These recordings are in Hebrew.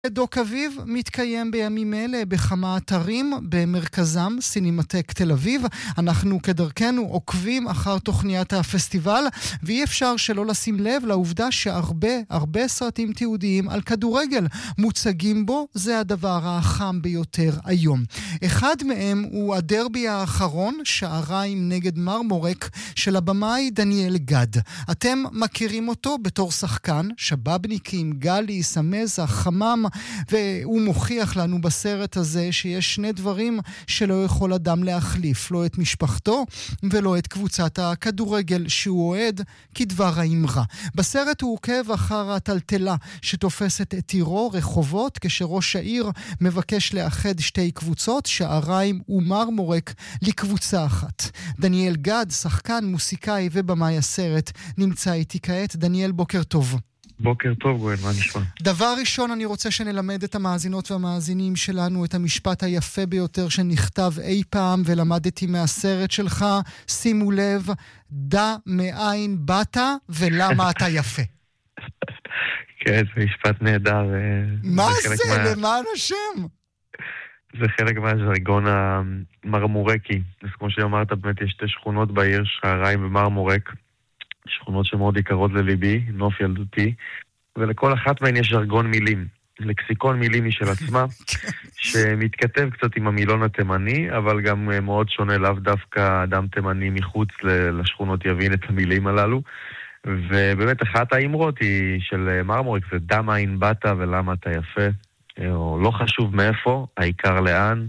דוק אביב מתקיים בימים אלה בכמה אתרים, במרכזם סינמטק תל אביב. אנחנו כדרכנו עוקבים אחר תוכניית הפסטיבל, ואי אפשר שלא לשים לב לעובדה שהרבה סרטים תיעודיים על כדורגל מוצגים בו. זה הדבר החם ביותר היום. אחד מהם הוא הדרבי האחרון, שעריים נגד מרמורק, של הבמאי דניאל גד. אתם מכירים אותו בתור שחקן, שבאבניקים, גלי, סמזה, חמם, והוא מוכיח לנו בסרט הזה שיש שני דברים שלא יכול אדם להחליף, לא את משפחתו ולא את קבוצת הכדורגל שהוא אוהד, כדבר האמרה. בסרט הוא עוקב אחר הטלטלה שתופסת את עירו רחובות, כשראש העיר מבקש לאחד שתי קבוצות, שעריים ומרמורק, לקבוצה אחת. דניאל גד, שחקן, מוסיקאי ובמאי הסרט, נמצא איתי כעת. דניאל, בוקר טוב. בוקר טוב, גואל, מה נשמע? דבר ראשון, אני רוצה שנלמד את המאזינות והמאזינים שלנו את המשפט היפה ביותר שנכתב אי פעם, ולמדתי מהסרט שלך. שימו לב, דע מאין באת ולמה אתה יפה. כן, זה משפט נהדר. מה זה? למען השם? זה חלק מהז'רגון המרמורקי. אז כמו שאמרת, באמת יש שתי שכונות בעיר, שעריים ומרמורק. שכונות שמאוד יקרות לליבי, נוף ילדותי, ולכל אחת מהן יש ז'רגון מילים, לקסיקון מילים משל עצמה, שמתכתב קצת עם המילון התימני, אבל גם מאוד שונה, לאו דווקא אדם תימני מחוץ לשכונות יבין את המילים הללו. ובאמת אחת האמרות היא של מרמורק, זה דע מאין באת ולמה אתה יפה, או לא חשוב מאיפה, העיקר לאן,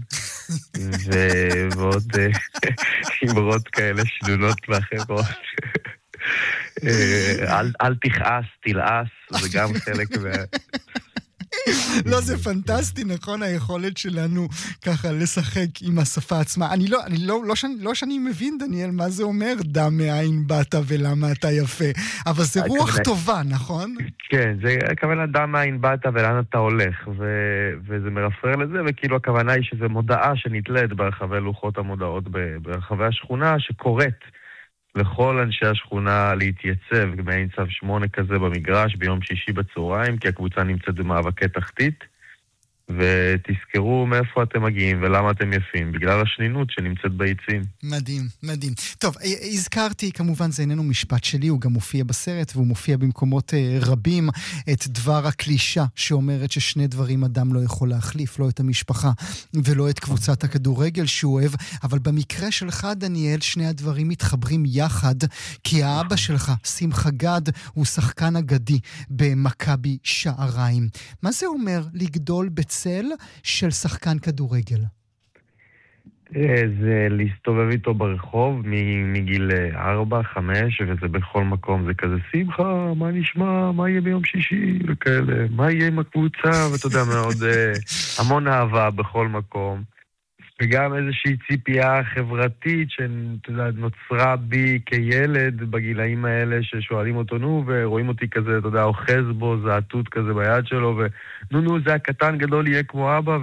ועוד אמרות כאלה שנונות ואחרות. אל תכעס, תלעס, זה גם חלק לא, זה פנטסטי, נכון? היכולת שלנו ככה לשחק עם השפה עצמה. לא שאני מבין, דניאל, מה זה אומר דע מאין באת ולמה אתה יפה, אבל זה רוח טובה, נכון? כן, זה הכוונה דע מאין באת ולאן אתה הולך, וזה מרפרר לזה, וכאילו הכוונה היא שזה מודעה שנתלית ברחבי לוחות המודעות ברחבי השכונה, שקוראת לכל אנשי השכונה להתייצב במעין צו 8 כזה במגרש ביום שישי בצהריים, כי הקבוצה נמצאת במאבקי תחתית, ותזכרו מאיפה אתם מגיעים ולמה אתם יפים, בגלל השנינות שנמצאת ביצים. מדהים, מדהים. טוב, הזכרתי, כמובן זה איננו משפט שלי, הוא גם מופיע בסרט, והוא מופיע במקומות רבים, את דבר הקלישה שאומרת ששני דברים אדם לא יכול להחליף, לא את המשפחה ולא את קבוצת הכדורגל שהוא אוהב, אבל במקרה שלך, דניאל, שני הדברים מתחברים יחד, כי האבא שלך, שמחה גד, הוא שחקן אגדי במכבי שעריים. מה זה אומר לגדול צל של שחקן כדורגל? זה להסתובב איתו ברחוב מגיל 4-5, וזה בכל מקום, זה כזה שמחה, מה נשמע, מה יהיה ביום שישי וכאלה, מה יהיה עם הקבוצה, ואתה יודע, מאוד המון אהבה בכל מקום, וגם איזושהי ציפייה חברתית שנוצרה בי כילד בגילאים האלה, ששואלים אותו, נו, ורואים אותי כזה, אתה יודע, אוחז בו, זעתות כזה ביד שלו, ונו, זה הקטן גדול יהיה כמו אבא,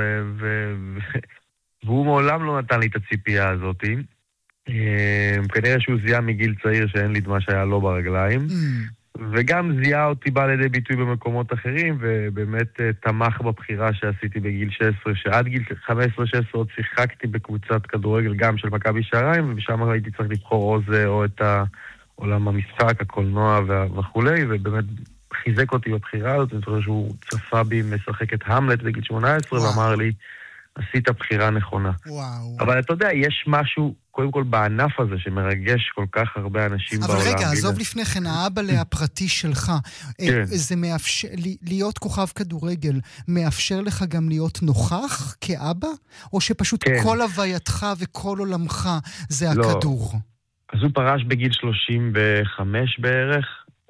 והוא מעולם לא נתן לי את הציפייה הזאת. כנראה שהוא זיהה מגיל צעיר שאין לי את מה שהיה לו ברגליים, וגם זיהה אותי בא לידי ביטוי במקומות אחרים, ובאמת תמך בבחירה שעשיתי בגיל 16, שעד גיל 15-16 עוד שיחקתי בקבוצת כדורגל גם של מכבי שעריים, ושם הייתי צריך לבחור או זה או את עולם המשחק, הקולנוע וכולי, ובאמת חיזק אותי בבחירה הזאת. אני חושב שהוא צפה בי משחק את המלט בגיל 18, ואמר לי, עשית בחירה נכונה. וואו. אבל אתה יודע, יש משהו, קודם כל בענף הזה, שמרגש כל כך הרבה אנשים בעולם. אבל רגע, עזוב לפני כן, האבא הפרטי שלך, זה מאפשר, להיות כוכב כדורגל, מאפשר לך גם להיות נוכח כאבא? או שפשוט כל הווייתך וכל עולמך זה הכדור? אז הוא פרש בגיל 35 בערך,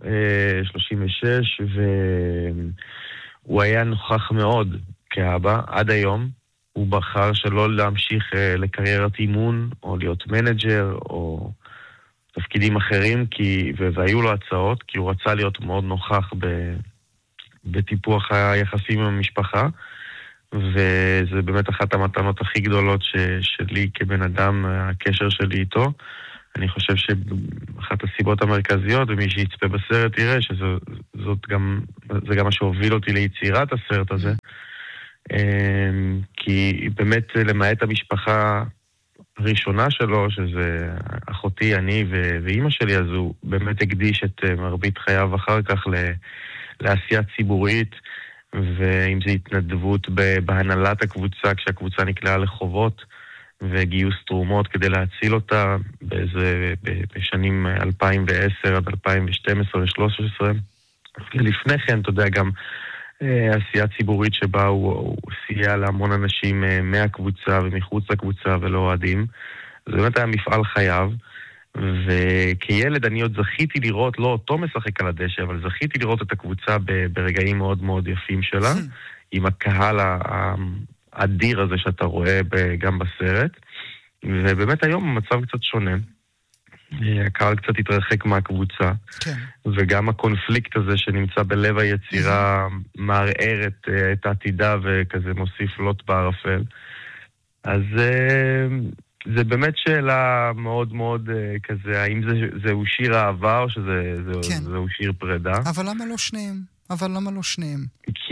36, והוא היה נוכח מאוד כאבא, עד היום. הוא בחר שלא להמשיך לקריירת אימון, או להיות מנג'ר, או תפקידים אחרים, והיו לו הצעות, כי הוא רצה להיות מאוד נוכח בטיפוח היחסים עם המשפחה, וזה באמת אחת המתנות הכי גדולות שלי כבן אדם, הקשר שלי איתו. אני חושב שאחת הסיבות המרכזיות, ומי שיצפה בסרט יראה שזה גם מה שהוביל אותי ליצירת הסרט הזה, כי באמת למעט המשפחה הראשונה שלו, שזה אחותי, אני ואימא שלי, אז הוא באמת הקדיש את מרבית חייו אחר כך לעשייה ציבורית, ואם זה התנדבות בהנהלת הקבוצה, כשהקבוצה נקלעה לחובות, וגיוס תרומות כדי להציל אותה בשנים 2010 עד 2012 ו-2013. לפני כן, אתה יודע, גם עשייה ציבורית שבה הוא סייע להמון אנשים מהקבוצה ומחוץ לקבוצה ולא אוהדים. זה באמת היה מפעל חייו, וכילד אני עוד זכיתי לראות, לא אותו משחק על הדשא, אבל זכיתי לראות את הקבוצה ברגעים מאוד מאוד יפים שלה, עם הקהל האדיר הזה שאתה רואה גם בסרט, ובאמת היום המצב קצת שונה. הקהל קצת התרחק מהקבוצה, כן. וגם הקונפליקט הזה שנמצא בלב היצירה מערער את העתידה וכזה מוסיף לוט בערפל. אז זה באמת שאלה מאוד מאוד כזה, האם זהו שיר אהבה או שזהו שיר פרידה. אבל למה לא שניהם?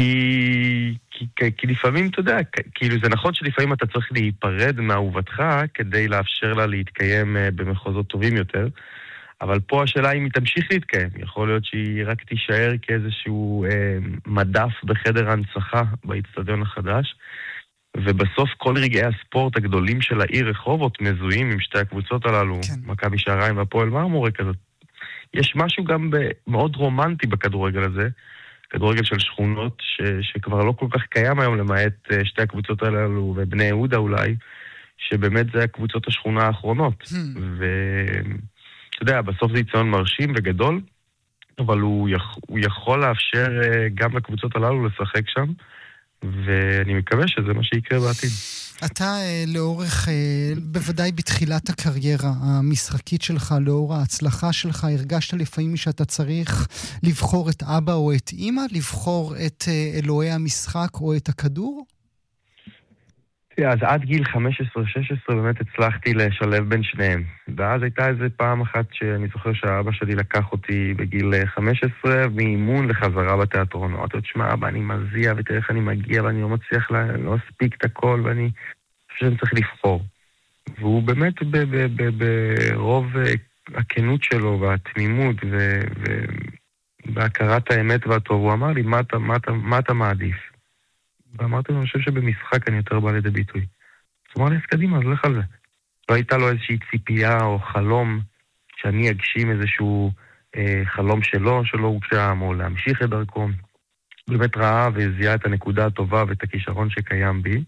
כי לפעמים, אתה יודע, כאילו זה נכון שלפעמים אתה צריך להיפרד מאהובתך כדי לאפשר לה להתקיים במחוזות טובים יותר, אבל פה השאלה אם היא תמשיך להתקיים. יכול להיות שהיא רק תישאר כאיזשהו מדף בחדר ההנצחה באצטדיון החדש, ובסוף כל רגעי הספורט הגדולים של העיר רחובות מזוהים עם שתי הקבוצות הללו, כן. מכבי שעריים והפועל מרמורק. יש משהו גם מאוד רומנטי בכדורגל הזה, כדורגל של שכונות שכבר לא כל כך קיים היום, למעט שתי הקבוצות הללו ובני יהודה אולי, שבאמת זה הקבוצות השכונה האחרונות. ואתה יודע, בסוף זה יציון מרשים וגדול, אבל הוא יכול לאפשר גם לקבוצות הללו לשחק שם, ואני מקווה שזה מה שיקרה בעתיד. אתה לאורך, בוודאי בתחילת הקריירה המשחקית שלך, לאור ההצלחה שלך, הרגשת לפעמים שאתה צריך לבחור את אבא או את אמא, לבחור את אלוהי המשחק או את הכדור? אז עד גיל 15-16 באמת הצלחתי לשלב בין שניהם. ואז הייתה איזה פעם אחת שאני זוכר שהאבא שלי לקח אותי בגיל 15 מאימון לחזרה בתיאטרון. אמרתי לו, תשמע, אבא, אני מזיע ותראה איך אני מגיע ואני לא מצליח לא אספיק את הכל ואני חושב שאני צריך לבחור. והוא באמת ברוב הכנות שלו והתמימות והכרת האמת והטוב, הוא אמר לי, מה אתה מעדיף? ואמרתי לו, אני חושב שבמשחק אני יותר בא לידי ביטוי. אז הוא אמר לי, אז קדימה, אז לך על זה. לא הייתה לו איזושהי ציפייה או חלום שאני אגשים איזשהו חלום שלו הוגשם, או להמשיך את דרכו. באמת ראה והזיעה את הנקודה הטובה ואת הכישרון שקיים בי,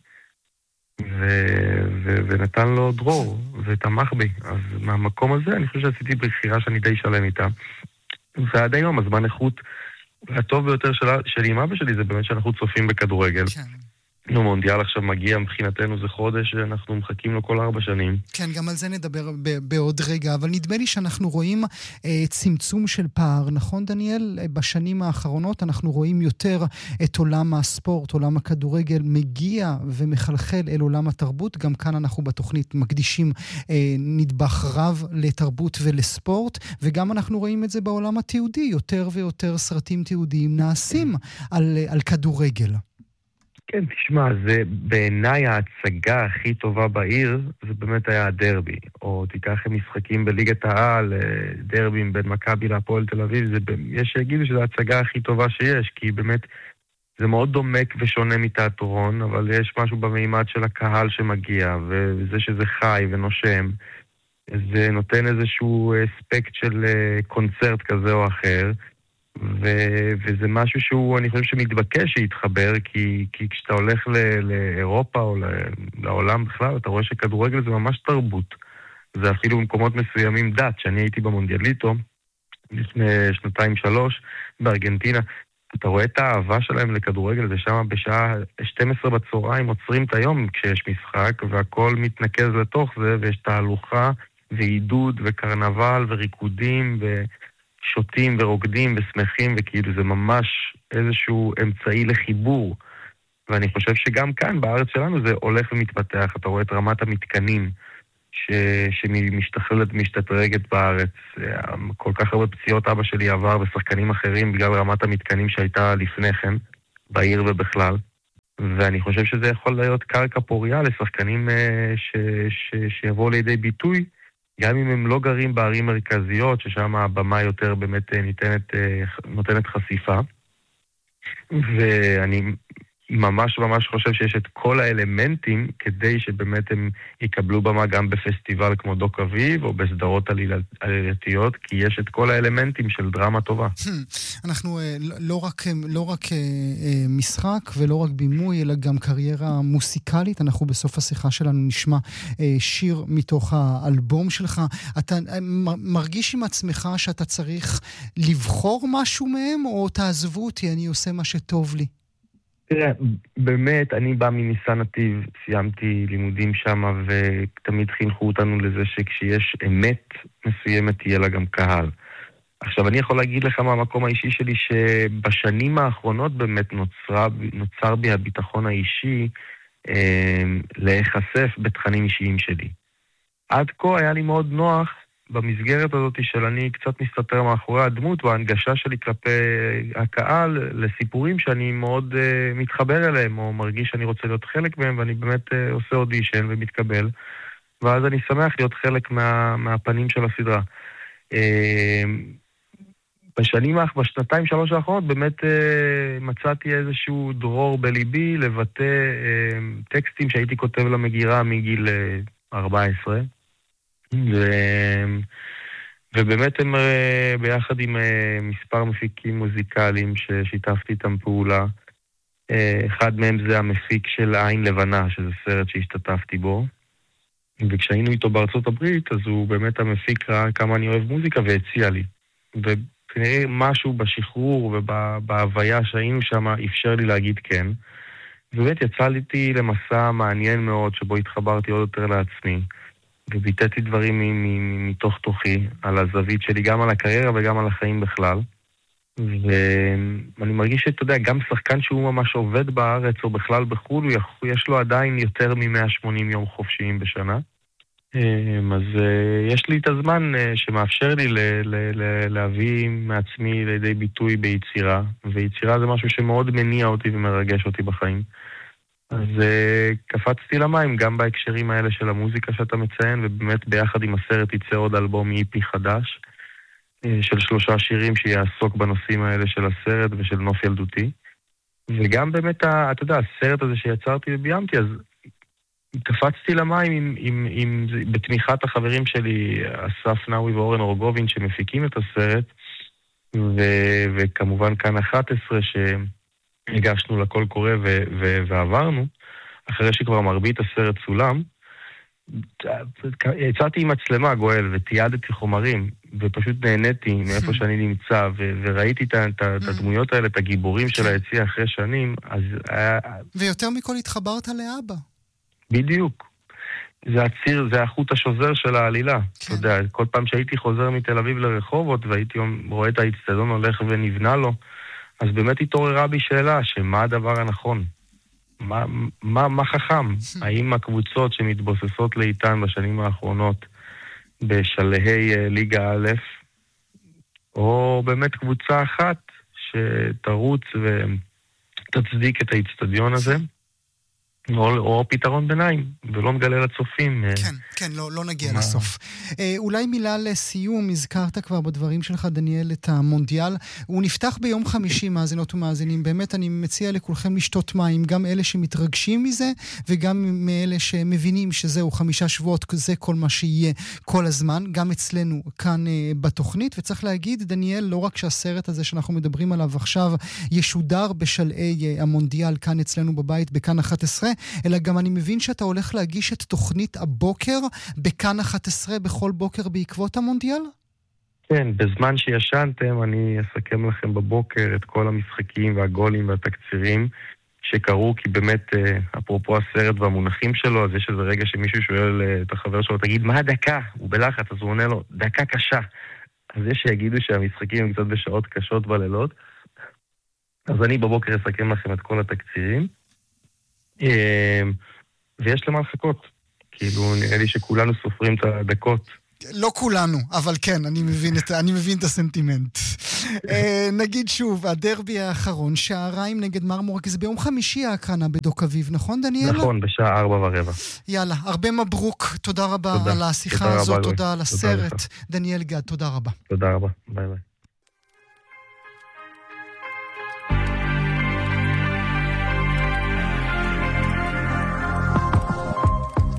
ונתן לו דרור, ותמך בי. אז מהמקום הזה אני חושב שעשיתי בחירה שאני די שלם איתה. ועד היום, הזמן איכות הטוב ביותר שלי עם אבא שלי זה באמת שאנחנו צופים בכדורגל. כן. מונדיאל עכשיו מגיע, מבחינתנו זה חודש שאנחנו מחכים לו כל 4 שנים. כן, גם על זה נדבר בעוד רגע, אבל נדמה לי שאנחנו רואים צמצום של פער, נכון דניאל? בשנים האחרונות אנחנו רואים יותר את עולם הספורט, עולם הכדורגל מגיע ומחלחל אל עולם התרבות, גם כאן אנחנו בתוכנית מקדישים נדבך רב לתרבות ולספורט, וגם אנחנו רואים את זה בעולם התיעודי, יותר ויותר סרטים תיעודיים נעשים על כדורגל. כן, תשמע, זה בעיניי ההצגה הכי טובה בעיר, זה באמת היה הדרבי. או תיקח משחקים בליגת העל, דרבים בין מכבי להפועל תל אביב, יש שיגידו שזו ההצגה הכי טובה שיש, כי באמת זה מאוד דומק ושונה מתיאטרון, אבל יש משהו במימד של הקהל שמגיע, וזה שזה חי ונושם, זה נותן איזשהו אספקט של קונצרט כזה או אחר, וזה משהו שהוא, אני חושב שמתבקש שיתחבר, כי כשאתה הולך לאירופה או לעולם בכלל, אתה רואה שכדורגל זה ממש תרבות. זה אפילו במקומות מסוימים דת, שאני הייתי במונדיאליטו לפני 2-3 בארגנטינה, אתה רואה את האהבה שלהם לכדורגל, ושם בשעה 12 בצהריים עוצרים את היום כשיש משחק, והכל מתנקז לתוך זה, ויש תהלוכה ועידוד וקרנבל וריקודים ושותים ורוקדים ושמחים, וכאילו זה ממש איזשהו אמצעי לחיבור. ואני חושב שגם כאן בארץ שלנו זה הולך ומתפתח, אתה רואה את רמת המתקנים שמשתחלת, משתדרגת בארץ. כל כך הרבה פציעות אבא שלי עבר ושחקנים אחרים בגלל רמת המתקנים שהייתה לפני כן, בעיר ובכלל. ואני חושב שזה יכול להיות קרקע פוריה לשחקנים שיבואו לידי ביטוי, גם אם הם לא גרים בערים מרכזיות, ששם הבמה יותר באמת נותנת חשיפה. ואני ממש חושב שיש את כל האלמנטים כדי שבאמת הם יקבלו במה גם בפסטיבל כמו דוק אביב או בסדרות עלילתיות, כי יש את כל האלמנטים של דרמה טובה. אנחנו לא רק משחק ולא רק בימוי, אלא גם קריירה מוסיקלית. אנחנו בסוף השיחה שלנו נשמע שיר מתוך האלבום שלך. אתה מרגיש עם עצמך שאתה צריך לבחור משהו מהם, או תעזבו אותי, אני עושה מה שטוב לי? תראה, באמת, אני בא מניסן נתיב, סיימתי לימודים שם, ותמיד חינכו אותנו לזה שכשיש אמת מסוימת תהיה לה גם קהל. עכשיו, אני יכול להגיד לך מהמקום האישי שלי, שבשנים האחרונות באמת נוצר בי הביטחון האישי להיחשף בתכנים אישיים שלי. עד כה היה לי מאוד נוח במסגרת הזאת של אני קצת מסתתר מאחורי הדמות וההנגשה שלי כלפי הקהל לסיפורים שאני מאוד מתחבר אליהם או מרגיש שאני רוצה להיות חלק מהם, ואני באמת עושה אודישן ומתקבל, ואז אני שמח להיות חלק מהפנים של הסדרה. בשנתיים שלוש האחרונות באמת מצאתי איזשהו דרור בליבי לבטא טקסטים שהייתי כותב למגירה מגיל 14, ובאמת הם ביחד עם מספר מפיקים מוזיקליים ששיתפתי איתם פעולה. אחד מהם זה המפיק של עין לבנה, שזה סרט שהשתתפתי בו, וכשהיינו איתו בארצות הברית אז הוא באמת המפיק ראה כמה אני אוהב מוזיקה והציע לי, וכנראה משהו בשחרור ובהוויה שהיינו שם אפשר לי להגיד כן, ובאמת יצאתי למסע מעניין מאוד שבו התחברתי עוד יותר לעצמי וביטאתי דברים מתוך תוכי, על הזווית שלי, גם על הקריירה וגם על החיים בכלל. ואני מרגיש שאתה יודע, גם שחקן שהוא ממש עובד בארץ או בכלל בחו"ל, יש לו עדיין יותר מ-180 יום חופשיים בשנה. אז יש לי את הזמן שמאפשר לי להביא מעצמי לידי ביטוי ביצירה, ויצירה זה משהו שמאוד מניע אותי ומרגש אותי בחיים. אז קפצתי למים גם בהקשרים האלה של המוזיקה שאתה מציין, ובאמת ביחד עם הסרט יצא עוד אלבום איפי חדש של 3 שירים שיעסוק בנושאים האלה של הסרט ושל נוף ילדותי. וגם באמת, אתה יודע, הסרט הזה שיצרתי וביימתי, אז קפצתי למים בתמיכת החברים שלי, אסף נאווי ואורן אורגובין שמפיקים את הסרט, וכמובן כאן 11 הגשנו לקול קורא ועברנו, אחרי שכבר מרבית הסרט צולם, יצאתי עם מצלמה גואל ותיעדתי חומרים, ופשוט נהניתי מאיפה שאני נמצא, וראיתי את הדמויות האלה, את הגיבורים של היציע אחרי שנים, אז ויותר מכל התחברת לאבא. בדיוק. זה הציר, זה החוט השוזר של העלילה. אתה יודע, כל פעם שהייתי חוזר מתל אביב לרחובות, והייתי רואה את האצטדיון הולך ונבנה לו, אז באמת התעוררה בי שאלה, שמה הדבר הנכון? מה חכם? האם הקבוצות שמתבוססות לאיתן בשנים האחרונות בשלהי ליגה א', או באמת קבוצה אחת שתרוץ ותצדיק את האצטדיון הזה, או פתרון ביניים, ולא מגלה לצופים. כן, לא נגיע לסוף. אולי מילה לסיום, הזכרת כבר בדברים שלך, דניאל, את המונדיאל. הוא נפתח ביום חמישי, מאזינות ומאזינים. באמת אני מציע לכולכם לשתות מים, גם אלה שמתרגשים מזה, וגם מאלה שמבינים שזהו 5 שבועות, זה כל מה שיהיה כל הזמן, גם אצלנו כאן בתוכנית. וצריך להגיד, דניאל, לא רק שהסרט הזה שאנחנו מדברים עליו עכשיו, ישודר בשלעי המונדיאל כאן אצלנו בבית, בכאן 11, אלא גם אני מבין שאתה הולך להגיש את תוכנית הבוקר בכאן 11 בכל בוקר בעקבות המונדיאל? כן, בזמן שישנתם אני אסכם לכם בבוקר את כל המשחקים והגולים והתקצירים שקרו, כי באמת, אפרופו הסרט והמונחים שלו, אז יש איזה רגע שמישהו שואל את החבר שלו, תגיד, מה הדקה? הוא בלחץ, אז הוא עונה לו, דקה קשה. אז יש שיגידו שהמשחקים הם קצת בשעות קשות בלילות, אז אני בבוקר אסכם לכם את כל התקצירים, ויש למה לחכות, כאילו, נראה לי שכולנו סופרים את הדקות. לא כולנו, אבל כן, אני מבין את הסנטימנט. נגיד שוב, הדרבי האחרון, שעריים נגד מרמורק, זה ביום חמישי ההקרנה בדוק אביב, נכון דניאל? נכון, בשעה 4:15. יאללה, הרבה מברוק, תודה רבה על השיחה הזאת, תודה על הסרט. דניאל גד, תודה רבה. תודה רבה, ביי ביי.